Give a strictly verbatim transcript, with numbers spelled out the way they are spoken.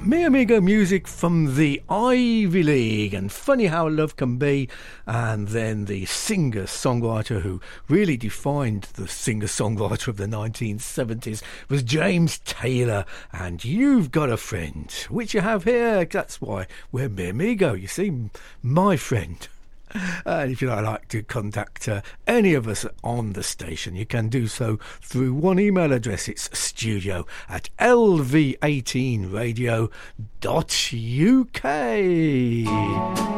Me Amigo music from the Ivy League, and funny how love can be. And then the singer-songwriter who really defined the singer-songwriter of the nineteen seventies was James Taylor, and You've Got a Friend, which you have here. That's why we're Me Amigo, you see, my friend. And if you'd like to contact uh, any of us on the station, you can do so through one email address. It's studio at l v eighteen radio dot u k.